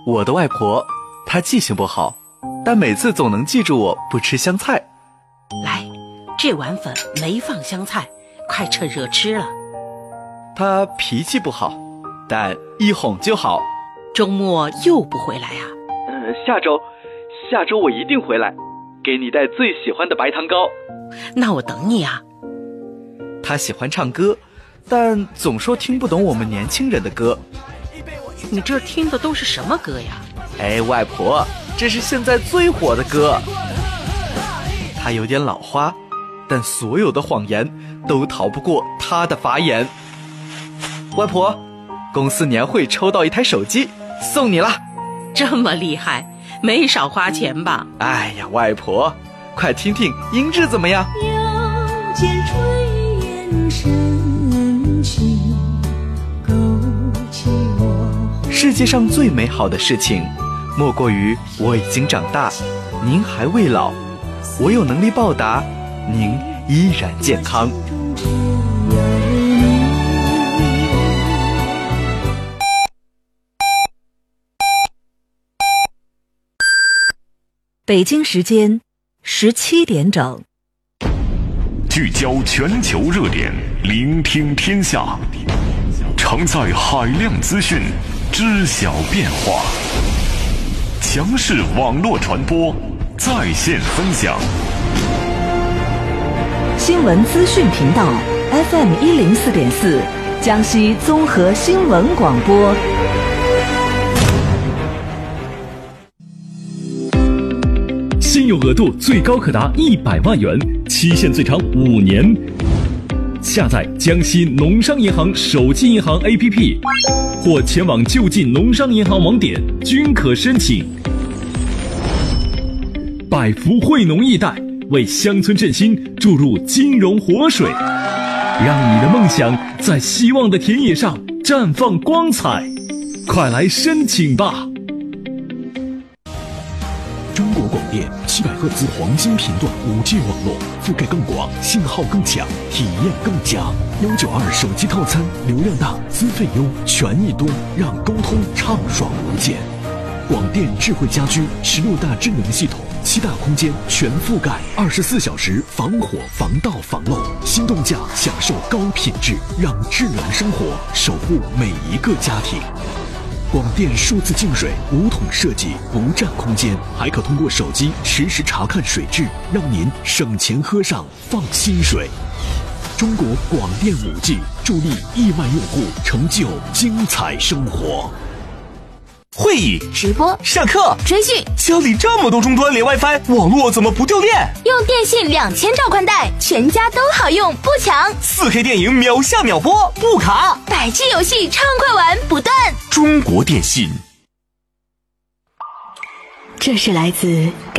我的外婆，她记性不好，但每次总能记住我不吃香菜。 来，这碗粉没放香菜，快趁热吃了。 她脾气不好，但一哄就好。 周末又不回来啊？ 下周我一定回来，给你带最喜欢的白糖糕。 那我等你啊。 她喜欢唱歌，但总说听不懂我们年轻人的歌。 你这听的都是什么歌呀？ 哎，外婆，这是现在最火的歌。她有点老花，但所有的谎言都逃不过她的法眼。外婆，公司年会抽到一台手机，送你了。 这么厉害，没少花钱吧？ 哎呀，外婆，快听听音质怎么样？ 又见炊烟升起，勾起我。 世界上最美好的事情，莫过于我已经长大，您还未老，我有能力报答，您依然健康。 北京时间17点整， 聚焦全球热点，聆听天下，承载海量资讯，知晓变化。强势网络传播，在线分享。 新闻资讯频道 FM104.4，江西综合新闻广播。 现有额度最高可达100万元，期限最长5年。下载江西农商银行手机银行 APP， 或前往就近农商银行网点均可申请。百福惠农易贷为乡村振兴注入金融活水，让你的梦想在希望的田野上绽放光彩。快来申请吧！ 中国广电700赫兹黄金频段5G 网络，覆盖更广，信号更强，体验更佳。192手机套餐，流量大，资费优，权益多，让沟通畅爽无间。广电智慧家居16大智能系统，7大空间全覆盖，24小时防火、防盗、防漏。心动价享受高品质，让智能生活守护每一个家庭。广电数字净水5桶设计，不占空间，还可通过手机实时查看水质，让您省钱喝上放心水。中国广电5G助力亿万用户成就精彩生活。 会议、 直播、 上课、 追剧， 家里这么多终端连 WiFi， 网络怎么不掉电？ 用电信2000兆宽带，全家都好用，不抢。 4K 电影秒下秒播，不卡。 100G 游戏畅快玩，不断。 中国电信。 这是来自